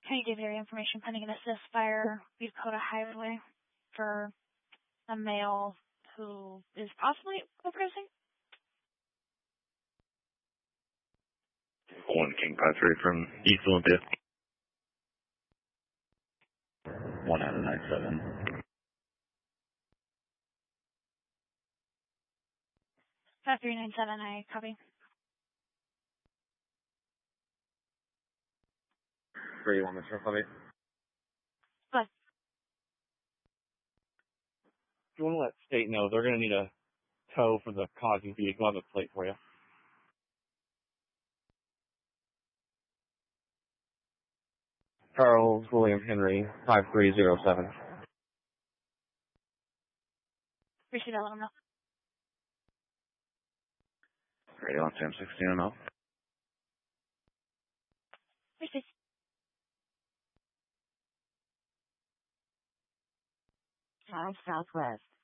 Can you give your information pending an assist via Dakota Highway for a male who is possibly overdosing? 1 King 53 from East Olympia. 1 out of 97. 5397, I copy. 3-1, Mr. Copy. But You want to let state know they're going to need a tow for the causing vehicle. I'll have a plate for you. Charles William Henry, 5307. appreciate that, let them know. Radio on Sam 16 and 0. Appreciate. Southwest.